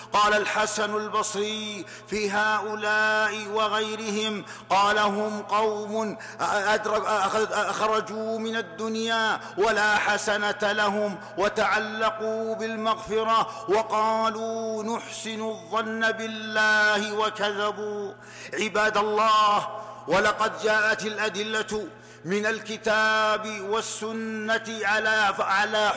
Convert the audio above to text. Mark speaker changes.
Speaker 1: قال الحسن البصري في هؤلاء وغيرهم، قال: هم قوم خرجوا من الدنيا ولا حسنة لهم وتعلقوا بالمغفرة وقالوا نحسن الظن بالله وكذبوا. عباد الله، ولقد جاءت الأدلة من الكتاب والسنة على